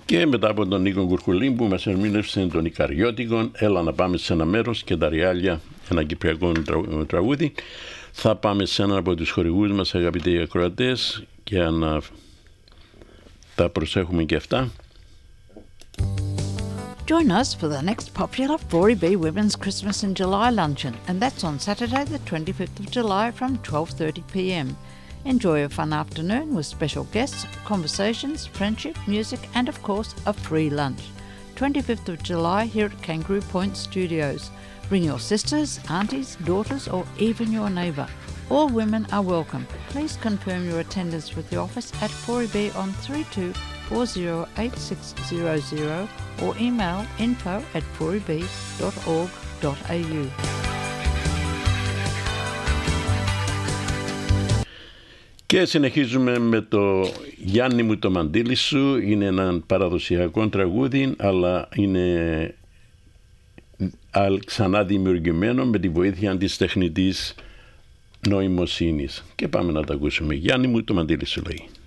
Και μετά από τον Νίκο Κουρκουλή που μας ερμήνευσε των Ικαριώτικων, έλα να πάμε σε ένα μέρος και τα Ριάλια, ένα κυπριακό τραγούδι. Θα πάμε σε έναν από τους χορηγούς μας, αγαπητοί ακροατές, και να τα προσέχουμε και αυτά. Join us for the next popular 4EB Women's Christmas in July luncheon, and that's on Saturday the 25th of July from 12:30 p.m. Enjoy a fun afternoon with special guests, conversations, friendship, music and of course a free lunch. 25th of July here at Kangaroo Point Studios. Bring your sisters, aunties, daughters or even your neighbour. All women are welcome. Please confirm your attendance with the office at 4EB on 32408600 or email info@4eb.org.au. Και συνεχίζουμε με το «Γιάννη μου το μαντίλι σου». Είναι ένα παραδοσιακό τραγούδι, αλλά είναι ξανά δημιουργημένο με τη βοήθεια της τεχνητής νοημοσύνης. Και πάμε να το ακούσουμε. «Γιάννη μου το μαντίλι σου» λέει.